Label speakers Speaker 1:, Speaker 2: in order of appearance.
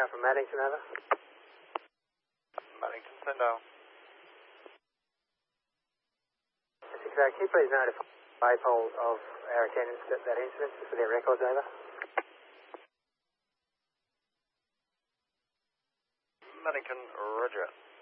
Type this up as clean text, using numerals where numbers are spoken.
Speaker 1: Tower from Maddington, over.
Speaker 2: Maddington, send out.
Speaker 1: 6 can you please notify APOL of our attendance at that incident for their records, over?
Speaker 2: Maddington, roger.